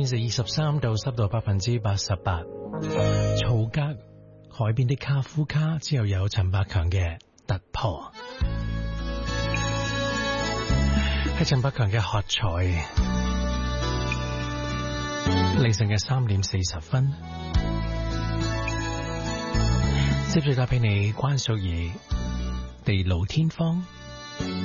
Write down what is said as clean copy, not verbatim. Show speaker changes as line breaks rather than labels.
時23度，濕度88%。曹格海邊的卡夫卡之後有陳百強嘅突破，係陳百強嘅喝彩。凌晨嘅3點40分，接住帶俾你關淑怡地老天荒。